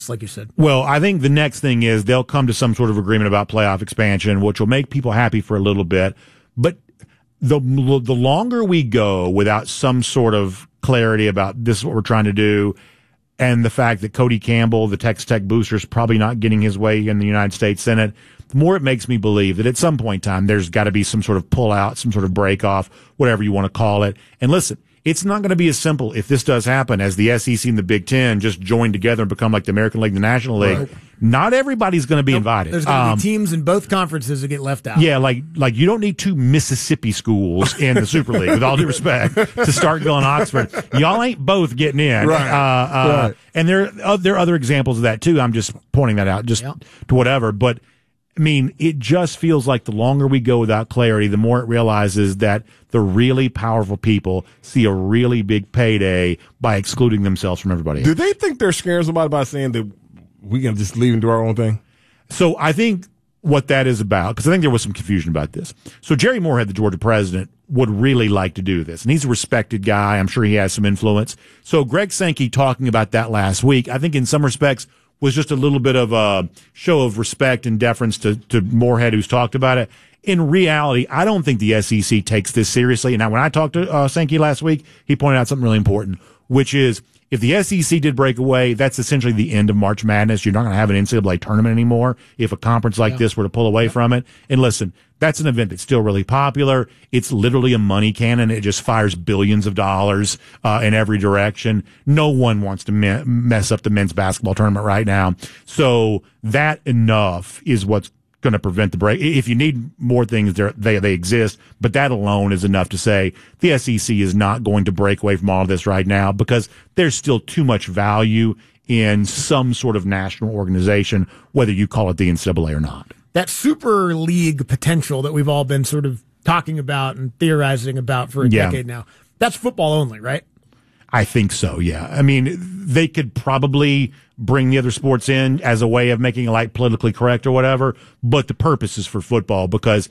like you said. Well, I think the next thing is they'll come to some sort of agreement about playoff expansion, which will make people happy for a little bit. But the longer we go without some sort of clarity about this is what we're trying to do, and the fact that Cody Campbell, the Texas Tech booster, is probably not getting his way in the United States Senate, the more it makes me believe that at some point in time there's got to be some sort of pullout, some sort of break off, whatever you want to call it. And listen, it's not going to be as simple if this does happen as the SEC and the Big Ten just join together and become like the American League and the National League. Right. Not everybody's going to be invited. There's going to be teams in both conferences that get left out. Yeah, like you don't need two Mississippi schools in the Super League, with all due respect, to start going Oxford. Y'all ain't both getting in. Right. Right. And there are other examples of that, too. I'm just pointing that out to whatever. But, I mean, it just feels like the longer we go without clarity, the more it realizes that the really powerful people see a really big payday by excluding themselves from everybody else. Do they think they're scaring somebody by saying that we can just leave and do our own thing? So I think what that is about, because I think there was some confusion about this. So Jerry Moorhead, the Georgia president, would really like to do this. And he's a respected guy. I'm sure he has some influence. So Greg Sankey talking about that last week, I think in some respects was just a little bit of a show of respect and deference to Moorhead, who's talked about it. In reality, I don't think the SEC takes this seriously. Now, when I talked to Sankey last week, he pointed out something really important, which is if the SEC did break away, that's essentially the end of March Madness. You're not going to have an NCAA tournament anymore if a conference like this were to pull away from it. And listen, that's an event that's still really popular. It's literally a money cannon. It just fires billions of dollars in every direction. No one wants to mess up the men's basketball tournament right now. So that enough is what's going to prevent the break. If you need more things, they exist, but that alone is enough to say the SEC is not going to break away from all of this right now because there's still too much value in some sort of national organization, whether you call it the NCAA or not. That Super League potential that we've all been sort of talking about and theorizing about for a decade now, that's football only, right? I think so, yeah. I mean, they could probably bring the other sports in as a way of making it like politically correct or whatever, but the purpose is for football because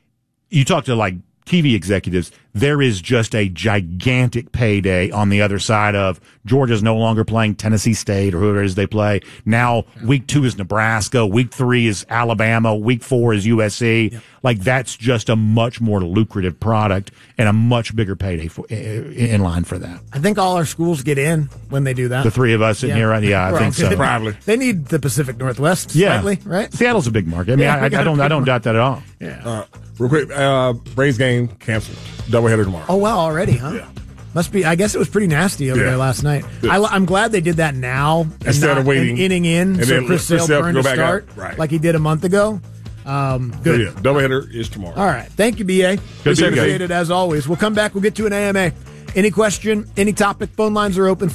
you talk to like TV executives, there is just a gigantic payday on the other side of Georgia's no longer playing Tennessee State or whoever it is they play. Now, week 2 is Nebraska. Week 3 is Alabama. Week 4 is USC. Yep. Like, that's just a much more lucrative product and a much bigger payday in line for that. I think all our schools get in when they do that. The three of us sitting here, right? Yeah, I think so. Probably. They need the Pacific Northwest, slightly, right? Seattle's a big market. I mean, I don't doubt that at all. Yeah. Real quick, Braves game canceled. Doubleheader tomorrow. Oh, wow, already, huh? Yeah. Must be. I guess it was pretty nasty over there last night. Yeah. I'm glad they did that now instead of waiting an inning in, and so Chris Sale burned to start like he did a month ago. Good. Yeah, doubleheader is tomorrow. All right. Thank you, BA. Appreciate it as always. We'll come back. We'll get to an AMA. Any question, any topic, phone lines are open,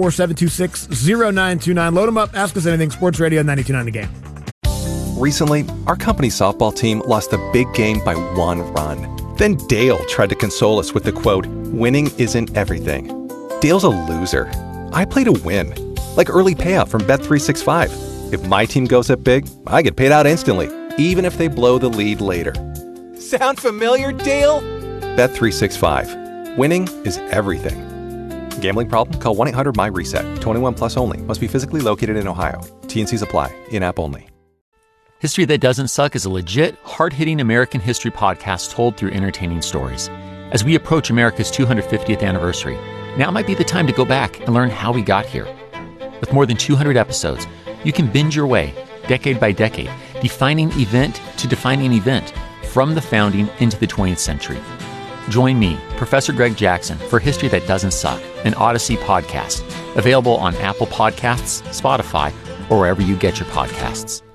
404-726-0929. Load them up. Ask us anything. Sports Radio 92.9 The Game. Recently, our company softball team lost a big game by 1 run. Then Dale tried to console us with the quote, "Winning isn't everything." Dale's a loser. I play to win. Like early payout from Bet365. If my team goes up big, I get paid out instantly, even if they blow the lead later. Sound familiar, Dale? Bet365. Winning is everything. Gambling problem? Call 1-800-MY-RESET. 21 plus only. Must be physically located in Ohio. T&Cs apply. In-app only. History That Doesn't Suck is a legit, hard-hitting American history podcast told through entertaining stories. As we approach America's 250th anniversary, now might be the time to go back and learn how we got here. With more than 200 episodes, you can binge your way, decade by decade, defining event to defining event, from the founding into the 20th century. Join me, Professor Greg Jackson, for History That Doesn't Suck, an Odyssey podcast, available on Apple Podcasts, Spotify, or wherever you get your podcasts.